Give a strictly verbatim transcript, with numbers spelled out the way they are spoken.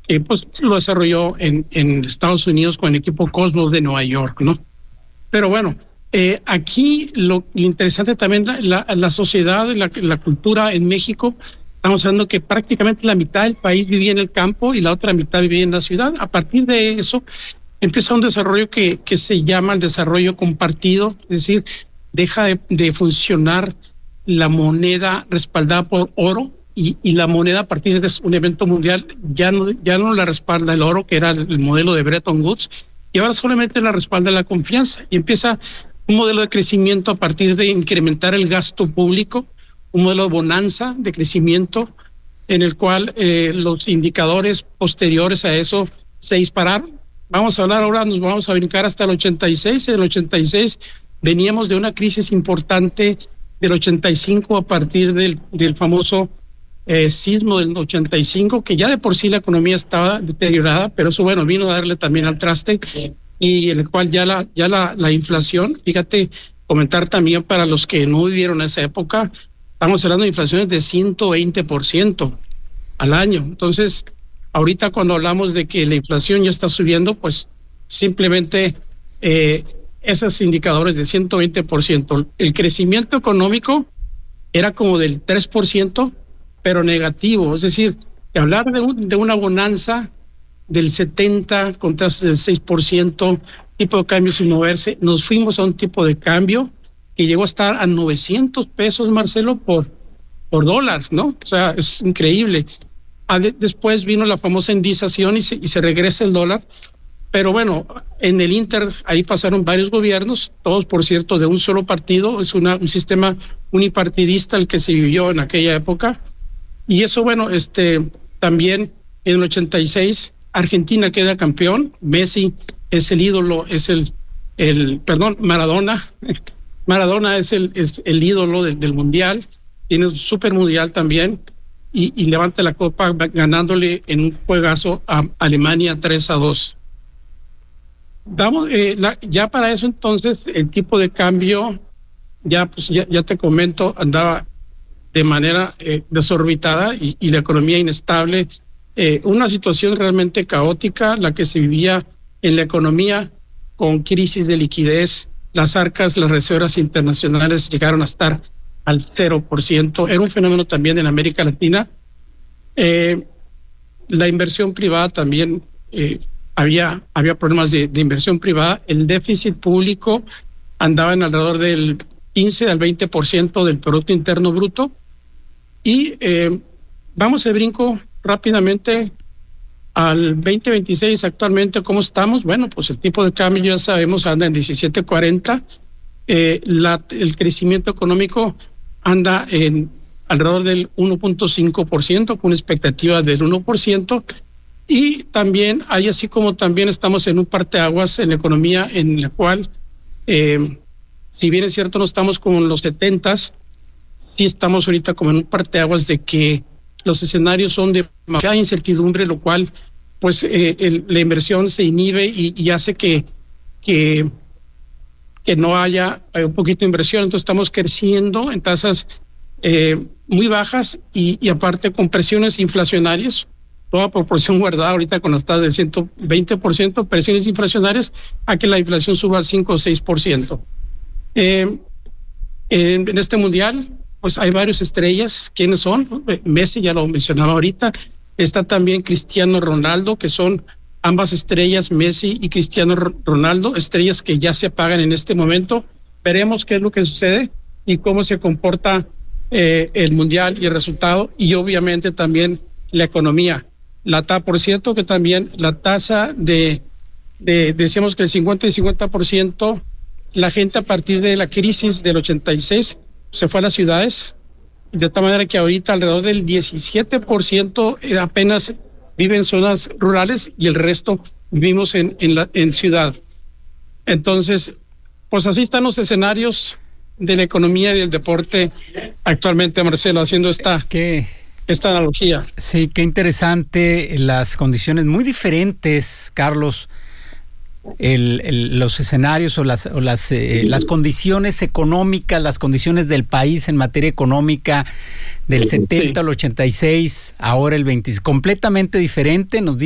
que pues lo desarrolló en, en Estados Unidos con el equipo Cosmos de Nueva York, ¿no? Pero bueno, eh, aquí lo interesante también la, la, la sociedad, la, la cultura en México. Estamos hablando que prácticamente la mitad del país vivía en el campo y la otra mitad vivía en la ciudad. A partir de eso empieza un desarrollo que, que se llama el desarrollo compartido, es decir, deja de, de funcionar la moneda respaldada por oro y, y la moneda a partir de un evento mundial ya no, ya no la respalda el oro, que era el modelo de Bretton Woods, y ahora solamente la respalda la confianza. Y empieza un modelo de crecimiento a partir de incrementar el gasto público, un modelo de bonanza, de crecimiento, en el cual eh, los indicadores posteriores a eso se dispararon. Vamos a hablar ahora, nos vamos a brincar hasta el ochenta y seis. En el ochenta y seis veníamos de una crisis importante del ochenta y cinco a partir del, del famoso eh, sismo del ochenta y cinco, que ya de por sí la economía estaba deteriorada, pero eso, bueno, vino a darle también al traste, y en el cual ya la, ya la, la inflación, fíjate, comentar también para los que no vivieron esa época, estamos hablando de inflaciones de ciento veinte por ciento al año. Entonces, ahorita cuando hablamos de que la inflación ya está subiendo, pues simplemente eh, esos indicadores de ciento veinte por ciento. El crecimiento económico era como del tres por ciento, pero negativo. Es decir, de hablar de, un, de una bonanza del setenta con tasas del seis por ciento, tipo de cambio sin moverse, nos fuimos a un tipo de cambio que llegó a estar a novecientos pesos, Marcelo, por, por dólar, ¿no? O sea, es increíble. Después vino la famosa indización y se, y se regresa el dólar. Pero bueno, en el Inter ahí pasaron varios gobiernos, todos por cierto de un solo partido. Es una, un sistema unipartidista el que se vivió en aquella época. Y eso, bueno, este también en el ochenta y seis Argentina queda campeón. Messi es el ídolo, es el, el perdón, Maradona. Maradona es el, es el ídolo del, del mundial. Tiene un super mundial también. Y, y levanta la copa ganándole en un juegazo a Alemania tres a dos. Damos, eh, la, ya para eso entonces el tipo de cambio, ya pues ya, ya te comento, andaba de manera eh, desorbitada y, y la economía inestable. Eh, una situación realmente caótica la que se vivía en la economía, con crisis de liquidez. Las arcas, las reservas internacionales llegaron a estar al cero por ciento. Era un fenómeno también en América Latina. Eh, la inversión privada también, eh, había, había problemas de, de inversión privada. El déficit público andaba en alrededor del quince al veinte por ciento del Producto Interno Bruto. Y eh, vamos a brinco rápidamente al veinte veintiséis. Actualmente, ¿cómo estamos? Bueno, pues el tipo de cambio ya sabemos anda en diecisiete cuarenta. Eh, la, el crecimiento económico anda en alrededor del uno punto cinco por ciento, con una expectativa del uno por ciento, y también hay, así como también estamos en un parteaguas en la economía, en la cual, eh, si bien es cierto no estamos como en los setentas, sí estamos ahorita como en un parteaguas de que los escenarios son de demasiada incertidumbre, lo cual pues eh, el, la inversión se inhibe y, y hace que, que que no haya un poquito de inversión. Entonces estamos creciendo en tasas eh, muy bajas y, y aparte con presiones inflacionarias, toda proporción guardada ahorita con las tasas de ciento veinte por ciento, presiones inflacionarias a que la inflación suba al cinco o seis por ciento. Eh, en, en este mundial, pues hay varias estrellas. ¿Quiénes son? Messi, ya lo mencionaba ahorita. Está también Cristiano Ronaldo, que son ambas estrellas, Messi y Cristiano Ronaldo, estrellas que ya se apagan en este momento. Veremos qué es lo que sucede y cómo se comporta eh, el mundial y el resultado, y obviamente también la economía. La tasa, por cierto, que también la tasa de, de, decíamos que el cincuenta y cincuenta por ciento, la gente a partir de la crisis del ochenta y seis se fue a las ciudades, de tal manera que ahorita alrededor del diecisiete por ciento apenas vive en zonas rurales y el resto vivimos en, en, la, en ciudad. Entonces, pues así están los escenarios de la economía y del deporte actualmente, Marcelo, haciendo esta, ¿Qué? esta analogía. Sí, qué interesante, las condiciones muy diferentes, Carlos, el, el, los escenarios o las, o las, eh, las condiciones económicas, las condiciones del país en materia económica del setenta sí. al ochenta y seis, ahora el veinte, completamente diferente. Nos